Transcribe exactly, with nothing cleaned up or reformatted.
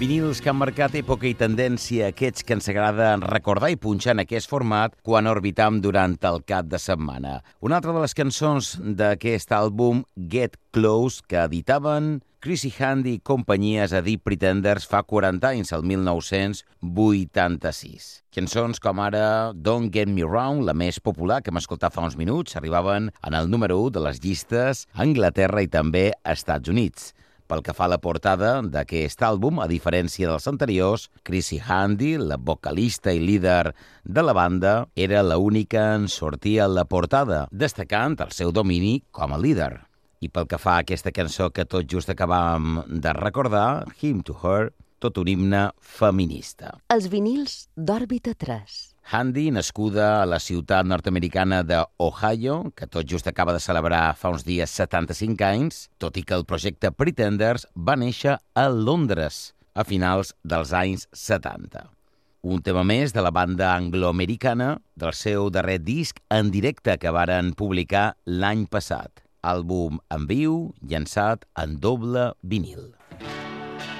Vinils que han marcat època i tendència, aquests que ens agrada recordar i punxar en aquest format quan orbitam durant el cap de setmana. Una altra de les cançons d'aquest àlbum, Get Close, que editaven Chrissy Handy i companyies a Deep Pretenders fa quaranta anys, el mil nou-cents vuitanta-sis. Cançons com ara Don't Get Me Wrong, la més popular que hem escoltat fa uns minuts, arribaven en el número u de les llistes a Anglaterra i també a Estats Units. Pel que fa a la portada d'aquest àlbum, a diferència dels anteriors, Chrissy Handy, la vocalista i líder de la banda, era l'única en sortir a la portada, destacant el seu domini com a líder. I pel que fa a aquesta cançó que tot just acabàvem de recordar, Hymn to Her, tot un himne feminista. Els vinils d'Òrbita tres. Handy, nascuda a la ciutat nord-americana d'Ohio, que tot just acaba de celebrar fa uns dies setanta-cinc anys, tot i que el projecte Pretenders va néixer a Londres a finals dels anys setanta. Un tema més de la banda angloamericana del seu darrer disc en directe que varen publicar l'any passat, àlbum en viu llançat en doble vinil.